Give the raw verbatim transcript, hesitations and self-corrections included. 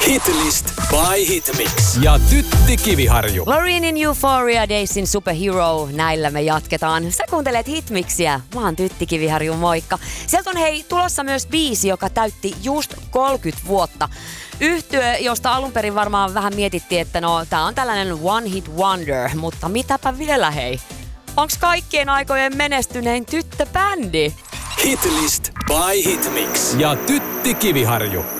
Hitlist by Hitmix. Ja Tytti Kiviharju. Lorenin Euphoria Daysin Superhero. Näillä me jatketaan. Sä kuuntelet Hitmixiä. Mä oon Tytti Kiviharju, moikka. Sieltä on hei tulossa myös biisi, joka täytti just kolmekymmentä vuotta. Yhtye, josta alun perin varmaan vähän mietittiin, että no tää on tällainen one hit wonder. Mutta mitäpä vielä hei? Onks kaikkien aikojen menestynein tyttöbändi? Hitlist by Hitmix. Ja Tytti Kiviharju.